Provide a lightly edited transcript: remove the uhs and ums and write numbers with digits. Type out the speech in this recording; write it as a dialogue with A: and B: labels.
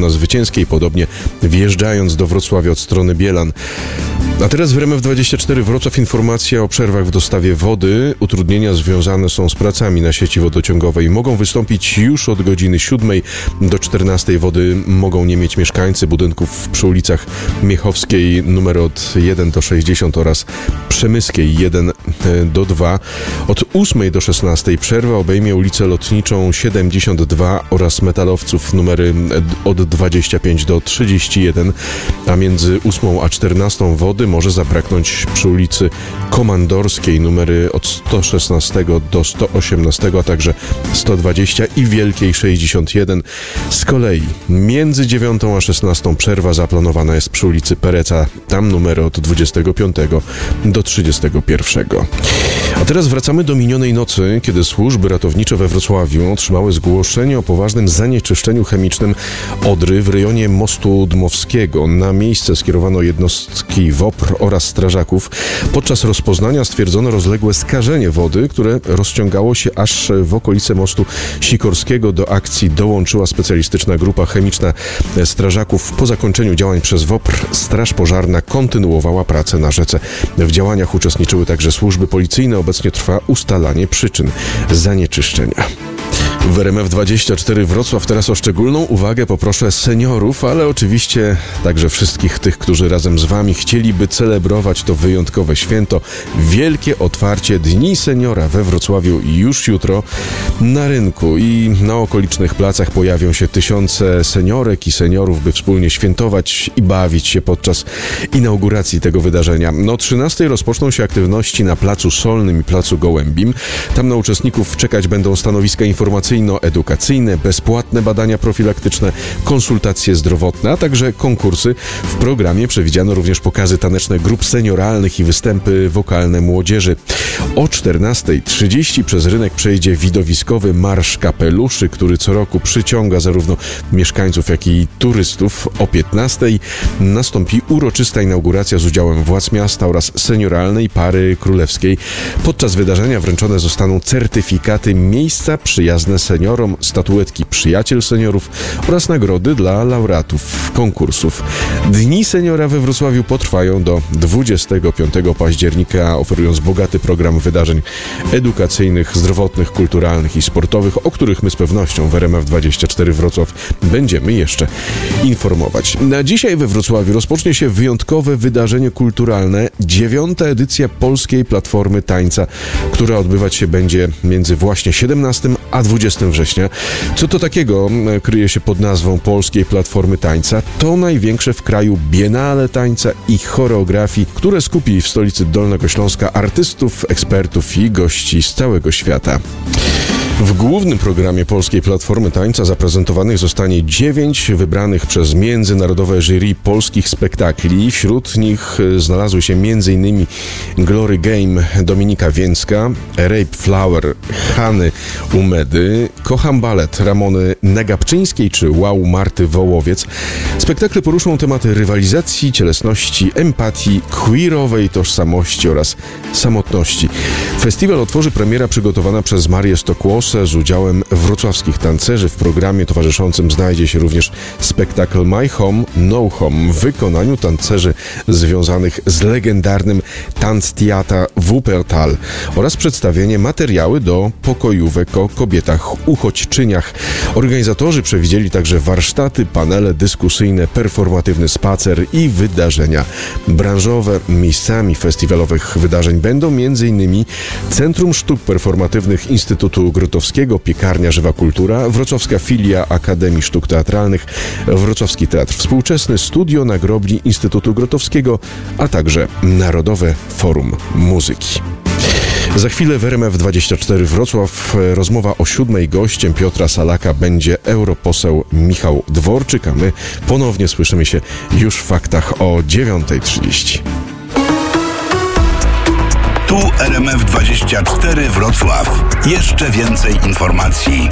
A: na Zwycięskiej, podobnie wjeżdżając do Wrocławia od strony Bielan. A teraz w RMF24 Wrocław informacja o przerwach w dostawie wody. Utrudnienia związane są z pracami na sieci wodociągowej. Mogą wystąpić już od godziny 7 do 14. Wody mogą nie mieć mieszkańcy budynków przy ulicach Miechowskiej numer od 1 do 60 oraz Przemyskiej 1 do 2. Od 8 do 16 przerwa obejmie ulicę Lotniczą 72 oraz Metalowców numery od 25 do 31, a między 8 a 14 wody może zabraknąć przy ulicy Komandorskiej numery od 116 do 118, a także 120 i Wielkiej 61. Z kolei między 9 a 16 przerwa zaplanowana jest przy ulicy Pereca, tam numery od 25 do 31. A teraz wracamy do minionej nocy, kiedy służby ratownicze we Wrocławiu otrzymały zgłoszenie o poważnym zanieczyszczeniu chemicznym Odry w rejonie Mostu Dmowskiego. Na miejsce skierowano jednostki WOPR oraz strażaków. Podczas rozpoznania stwierdzono rozległe skażenie wody, które rozciągało się aż w okolice Mostu Sikorskiego. Do akcji dołączyła specjalistyczna grupa chemiczna strażaków. Po zakończeniu działań przez WOPR Straż Pożarna kontynuowała pracę na rzece. W działaniach uczestniczyły także służby policyjne. Obecnie trwa ustalanie przyczyn zanieczyszczenia. W RMF24 Wrocław teraz o szczególną uwagę poproszę seniorów, ale oczywiście także wszystkich tych, którzy razem z Wami chcieliby celebrować to wyjątkowe święto. Wielkie otwarcie Dni Seniora we Wrocławiu już jutro. Na rynku i na okolicznych placach pojawią się tysiące seniorek i seniorów, by wspólnie świętować i bawić się podczas inauguracji tego wydarzenia. O 13 rozpoczną się aktywności na Placu Solnym i Placu Gołębim. Tam na uczestników czekać będą stanowiska informacyjno-edukacyjne, bezpłatne badania profilaktyczne, konsultacje zdrowotne, a także konkursy. W programie przewidziano również pokazy taneczne grup senioralnych i występy wokalne młodzieży. O 14:30 przez rynek przejdzie widowiskowy Marsz Kapeluszy, który co roku przyciąga zarówno mieszkańców, jak i turystów. O 15:00 nastąpi uroczysta inauguracja z udziałem władz miasta oraz senioralnej pary królewskiej. Podczas wydarzenia wręczone zostaną certyfikaty miejsca przyjazne seniorom, statuetki Przyjaciel Seniorów oraz nagrody dla laureatów konkursów. Dni Seniora we Wrocławiu potrwają do 25 października, oferując bogaty program wydarzeń edukacyjnych, zdrowotnych, kulturalnych i sportowych, o których my z pewnością w RMF24 Wrocław będziemy jeszcze informować. Na dzisiaj we Wrocławiu rozpocznie się wyjątkowe wydarzenie kulturalne, 9. edycja Polskiej Platformy Tańca, która odbywać się będzie między właśnie 17 a 20 września. Co to takiego kryje się pod nazwą Polskiej Platformy Tańca? To największe w kraju biennale tańca i choreografii, które skupi w stolicy Dolnego Śląska artystów, ekspertów i gości z całego świata. W głównym programie Polskiej Platformy Tańca zaprezentowanych zostanie 9 wybranych przez międzynarodowe jury polskich spektakli. Wśród nich znalazły się m.in. Glory Game Dominika Więcka, Rape Flower Hany Umedy, Kocham Balet Ramony Negapczyńskiej czy Wow Marty Wołowiec. Spektakle poruszą tematy rywalizacji, cielesności, empatii, queerowej tożsamości oraz samotności. Festiwal otworzy premiera przygotowana przez Marię Stokłosę z udziałem wrocławskich tancerzy. W programie towarzyszącym znajdzie się również spektakl My Home, No Home w wykonaniu tancerzy związanych z legendarnym Tanztheater Wuppertal oraz przedstawienie materiały do pokojówek o kobietach uchodźczyniach. Organizatorzy przewidzieli także warsztaty, panele dyskusyjne, performatywny spacer i wydarzenia branżowe. Miejscami festiwalowych wydarzeń będą m.in. Centrum Sztuk Performatywnych Instytutu Grotowskiego, Piekarnia Żywa Kultura, wrocławska filia Akademii Sztuk Teatralnych, Wrocławski Teatr Współczesny, Studio Nagrobni Instytutu Grotowskiego, a także Narodowe Forum Muzyki. Za chwilę w RMF24 Wrocław rozmowa o 7. Gościem Piotra Salaka będzie europoseł Michał Dworczyk, a my ponownie słyszymy się już w faktach o 9:30.
B: Tu RMF24 Wrocław. Jeszcze więcej informacji